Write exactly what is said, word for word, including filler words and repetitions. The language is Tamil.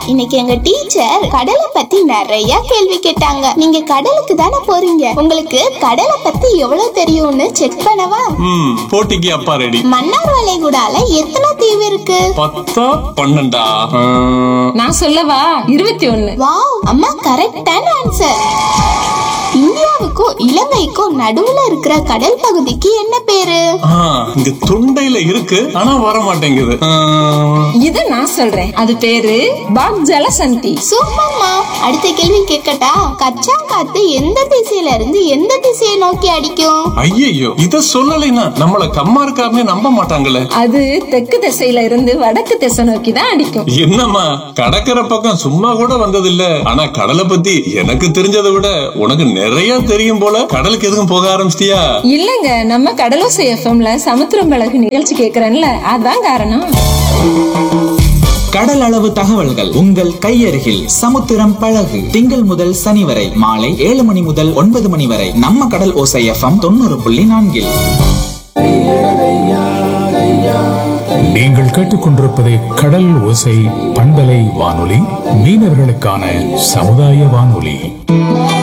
இன்னைக்கு எங்க டீச்சர் கடலை பத்தி நிறைய கேள்வி கேட்டாங்க. நீங்க கடலுக்கு தானே போறீங்க, உங்களுக்கு கடலை பத்தி எவ்வளவு தெரியும்னு செக் பண்ணவா? ம் போட்டிக்கு அப்பா ரெடி. மன்னார் வளைகுடால எத்தனை தீவு இருக்கு? பத்தா பன்னெண்டா? நான் சொல்லவா? இருபத்தி ஒண்ணு. வாவ், அம்மா கரெக்டான ஆன்சர். இந்தியாவுக்கும் இலங்கைக்கும் நடுவுல இருக்கிற கடல் பகுதிக்கு என்ன பேரு? இங்க தொண்டையில இருக்கு ஆனா வர மாட்டேங்குது. இது நான் சொல்றேன், அது பேரு பாக் ஜலசந்தி. சூப்பர்மா. அடுத்த கேள்வி கேட்கட்டா? கச்சா காத்து எந்த திசையில இருந்து எந்த திசையை நோக்கி அடிக்கும்? ஐயோ, இத சொல்லலைன்னா நம்மள கம்மா இருக்காருன்னு நம்ப மாட்டாங்களே. அது தெற்கு திசையில இருந்து வடக்கு திசை நோக்கி தான் அடிக்கும். என்னம்மா, கடற்கரை பக்கம் சும்மா கூட வந்ததில்ல, ஆனா கடலை பத்தி எனக்கு தெரிஞ்சதை விட உனக்கு நிறைய தெரியும் போல. கடலுக்கு எதுவும் போக ஆரம்பிச்சிட்டியா? இல்லங்க, நம்ம கடலோசை எஃப்எம்ல சமுத்திரம் பழகு நிகழ்ச்சி கேக்குறேன்ல, அதான் காரணம். கடல் அளவு தகவல்கள் உங்கள் கையருகில். சமுத்திரம் பழகு திங்கள் முதல் சனி வரை மாலை ஏழு மணி முதல் ஒன்பது மணி வரை நம்ம கடல் ஓசை எஃப்எம் தொண்ணூறு புள்ளி நான்கில். நீங்கள் கேட்டுக்கொண்டிருப்பது கடல் ஓசை பண்பலை வானொலி, மீனவர்களுக்கான சமுதாய வானொலி.